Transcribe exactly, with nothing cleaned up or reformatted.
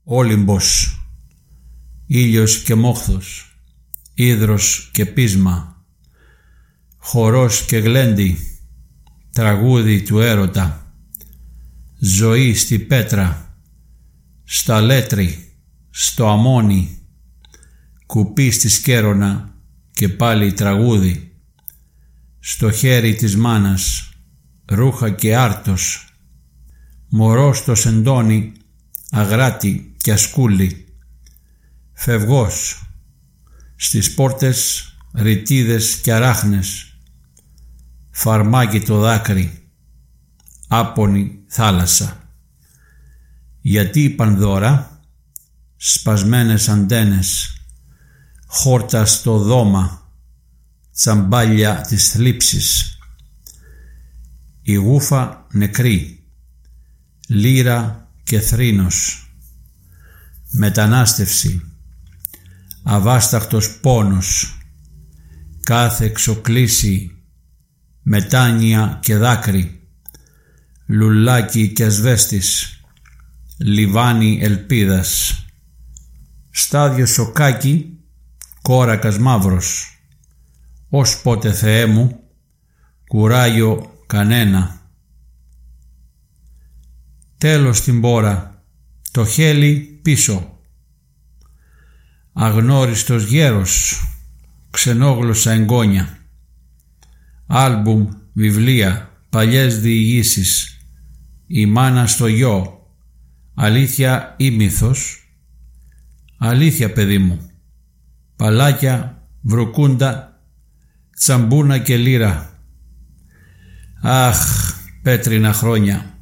Όλυμπος, ήλιος και μόχθος, ίδρος και πείσμα, χορός και γλέντι, τραγούδι του έρωτα, ζωή στη πέτρα, στα λέτρι, στο αμόνι, κουπί στη σκέρονα και πάλι τραγούδι, στο χέρι της μάνας, ρούχα και άρτος, μωρό στο σεντόνι, αγράτη και ασκούλη, φευγός, στις πόρτες ρητίδες και αράχνες, φαρμάκι το δάκρυ, άπονη θάλασσα. Γιατί η πανδώρα, σπασμένες αντένες, χόρτα στο δώμα, τσαμπάλια της θλίψης, η γούφα νεκρή, λύρα και θρήνος, μετανάστευση, αβάσταχτος πόνος, κάθε εξοκλήση, μετάνοια και δάκρυ, λουλάκι και ασβέστης, λιβάνι ελπίδας, στάδιο σοκάκι, κόρακας μαύρος, ως πότε Θεέ μου, κουράγιο κανένα. Τέλος την πόρα, το χέλι πίσω, αγνώριστος γέρος, ξενόγλωσσα εγγόνια, άλμπουμ, βιβλία, παλιές διηγήσεις, η μάνα στο γιο, αλήθεια ή μύθος, αλήθεια παιδί μου, παλάκια, βρουκούντα, τσαμπούνα και λύρα. Αχ, πέτρινα χρόνια.